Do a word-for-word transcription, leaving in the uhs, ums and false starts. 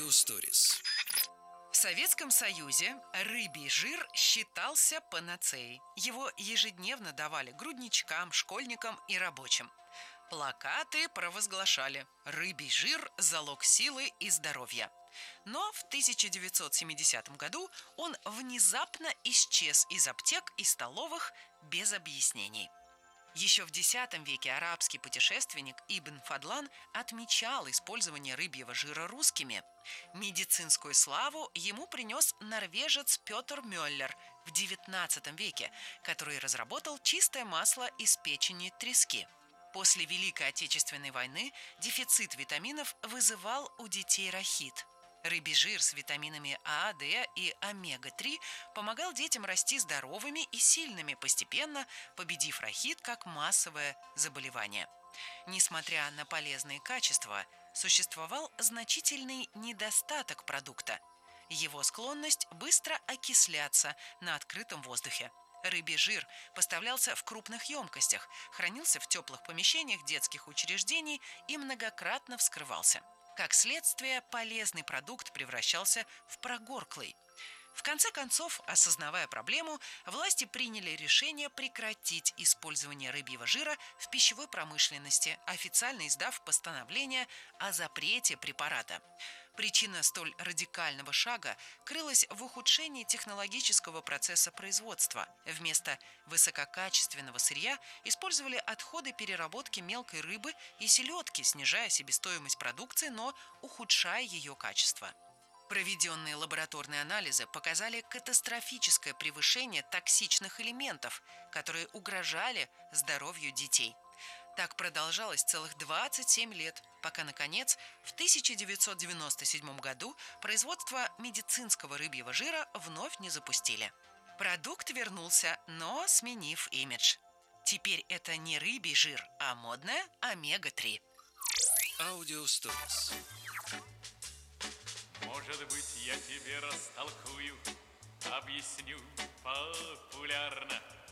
Аудиосторис. В Советском Союзе рыбий жир считался панацеей. Его ежедневно давали грудничкам, школьникам и рабочим. Плакаты провозглашали: рыбий жир – залог силы и здоровья. Но в тысяча девятьсот семидесятом году он внезапно исчез из аптек и столовых без объяснений. Еще в десятом веке арабский путешественник Ибн Фадлан отмечал использование рыбьего жира русскими. Медицинскую славу ему принес норвежец Петр Мёллер в девятнадцатом веке, который разработал чистое масло из печени трески. После Великой Отечественной войны дефицит витаминов вызывал у детей рахит. Рыбий жир с витаминами А, Д и омега три помогал детям расти здоровыми и сильными, постепенно победив рахит как массовое заболевание. Несмотря на полезные качества, существовал значительный недостаток продукта. Его склонность быстро окисляться на открытом воздухе. Рыбий жир поставлялся в крупных емкостях, хранился в теплых помещениях детских учреждений и многократно вскрывался. Как следствие, полезный продукт превращался в прогорклый. В конце концов, осознавая проблему, власти приняли решение прекратить использование рыбьего жира в пищевой промышленности, официально издав постановление о запрете препарата. Причина столь радикального шага крылась в ухудшении технологического процесса производства. Вместо высококачественного сырья использовали отходы переработки мелкой рыбы и селедки, снижая себестоимость продукции, но ухудшая ее качество. Проведенные лабораторные анализы показали катастрофическое превышение токсичных элементов, которые угрожали здоровью детей. Так продолжалось целых двадцать семь лет, пока, наконец, в тысяча девятьсот девяносто седьмом году производство медицинского рыбьего жира вновь не запустили. Продукт вернулся, но сменив имидж. Теперь это не рыбий жир, а модная омега три. Аудиосторис. Может быть, я тебе растолкую, объясню популярно.